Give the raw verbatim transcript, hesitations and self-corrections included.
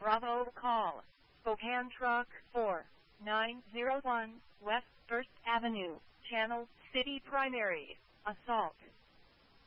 Bravo call. Spokane Truck four nine zero one, West First Avenue, Channel City Primary, Assault.